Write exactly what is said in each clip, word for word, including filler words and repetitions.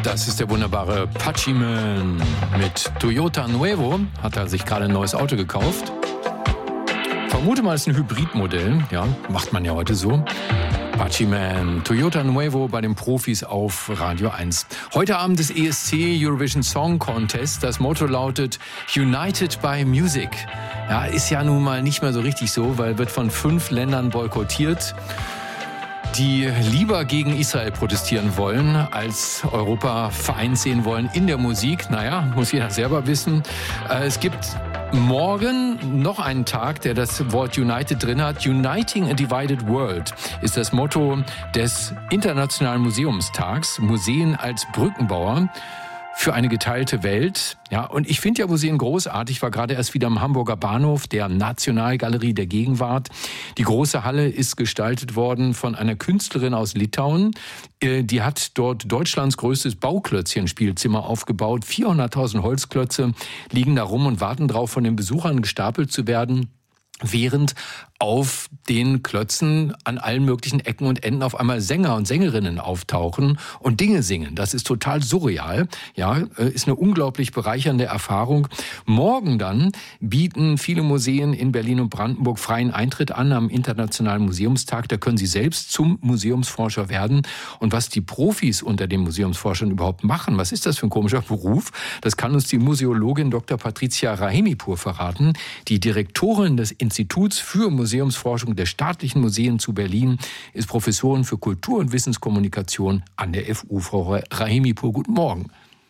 Das ist der wunderbare Pachiman mit Toyota Nuevo. Hat er sich gerade ein neues Auto gekauft. Vermute mal, es ist ein Hybridmodell. Ja, macht man ja heute so. Pachiman, Toyota Nuevo bei den Profis auf Radio eins. Heute Abend das E S C Eurovision Song Contest. Das Motto lautet United by Music. Ja, ist ja nun mal nicht mehr so richtig so, weil wird von fünf Ländern boykottiert, die lieber gegen Israel protestieren wollen, als Europa vereint sehen wollen in der Musik. Naja, muss jeder selber wissen. Es gibt morgen noch einen Tag, der das Wort United drin hat. Uniting a Divided World ist das Motto des Internationalen Museumstags. Museen als Brückenbauer für eine geteilte Welt. Ja, und ich finde ja Museen großartig. Ich war gerade erst wieder am Hamburger Bahnhof, der Nationalgalerie der Gegenwart. Die große Halle ist gestaltet worden von einer Künstlerin aus Litauen. Die hat dort Deutschlands größtes Bauklötzchen-Spielzimmer aufgebaut. vierhunderttausend Holzklötze liegen da rum und warten drauf, von den Besuchern gestapelt zu werden, während auf den Klötzen an allen möglichen Ecken und Enden auf einmal Sänger und Sängerinnen auftauchen und Dinge singen. Das ist total surreal. Ja, ist eine unglaublich bereichernde Erfahrung. Morgen dann bieten viele Museen in Berlin und Brandenburg freien Eintritt an am Internationalen Museumstag. Da können Sie selbst zum Museumsforscher werden. Und was die Profis unter den Museumsforschern überhaupt machen, was ist das für ein komischer Beruf? Das kann uns die Museologin Doktor Patricia Rahimipur verraten, die Direktorin des Instituts für Museumsforschung der Staatlichen Museen zu Berlin, ist Professorin für Kultur- und Wissenskommunikation an der F U. Frau Rahimipur, guten Morgen.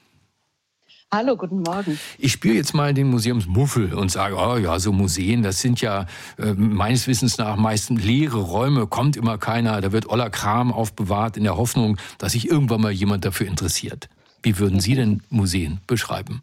Hallo, guten Morgen. Ich spiele jetzt mal den Museumsmuffel und sage, oh ja, so Museen, das sind ja äh, meines Wissens nach meistens leere Räume, kommt immer keiner, da wird oller Kram aufbewahrt in der Hoffnung, dass sich irgendwann mal jemand dafür interessiert. Wie würden Sie denn Museen beschreiben?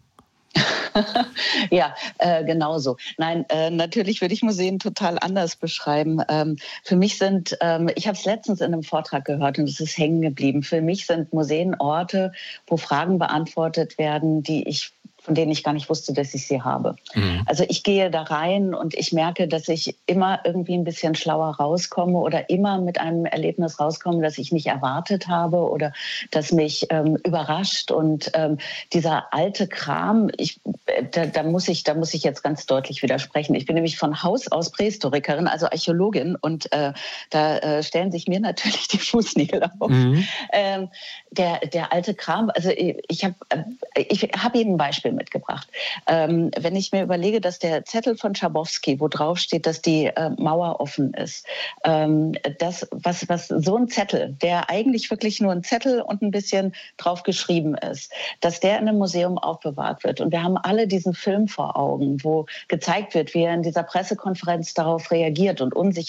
Ja, äh, genauso. Nein, äh, natürlich würde ich Museen total anders beschreiben. Ähm, für mich sind, ähm, ich habe es letztens in einem Vortrag gehört und es ist hängen geblieben. Für mich sind Museen Orte, wo Fragen beantwortet werden, die ich von denen ich gar nicht wusste, dass ich sie habe. Mhm. Also ich gehe da rein und ich merke, dass ich immer irgendwie ein bisschen schlauer rauskomme oder immer mit einem Erlebnis rauskomme, das ich nicht erwartet habe oder das mich ähm, überrascht. Und ähm, dieser alte Kram, ich, da, da, muss ich, da muss ich jetzt ganz deutlich widersprechen. Ich bin nämlich von Haus aus Prähistorikerin, also Archäologin, und äh, da äh, stellen sich mir natürlich die Fußnägel auf. Mhm. Ähm, der, der alte Kram, also ich, ich habe ich hab Ihnen ein Beispiel mitgebracht. Ähm, wenn ich mir überlege, dass der Zettel von Schabowski, wo drauf steht, dass die äh, Mauer offen ist, ähm, das, was, was so ein Zettel, der eigentlich wirklich nur ein Zettel und ein bisschen drauf geschrieben ist, dass der in einem Museum aufbewahrt wird. Und wir haben alle diesen Film vor Augen, wo gezeigt wird, wie er in dieser Pressekonferenz darauf reagiert und unsicher